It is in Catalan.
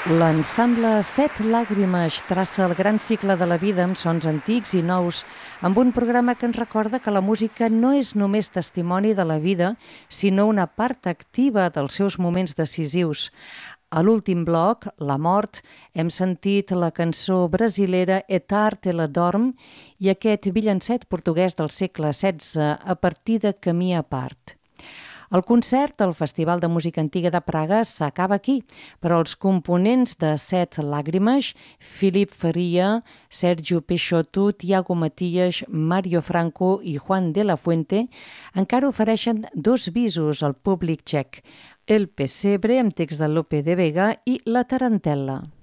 L'ensemble Set Làgrimes traça el gran cicle de la vida amb sons antics i nous, amb un programa que ens recorda que la música no és només testimoni de la vida, sinó una part activa dels seus moments decisius. A l'últim bloc, La mort, hem sentit la cançó brasilera Et art et la dorm i aquest villancet portuguès del segle XVI, A partir de camí a part. El concert del Festival de Música Antiga de Praga s'acaba aquí, però els components de Set Làgrimes, Filip Faria, Sergio Peixoto, Tiago Matias, Mario Franco i Juan de la Fuente encara ofereixen dos visos al públic txec, El pessebre, amb text de Lope de Vega, i La tarantella.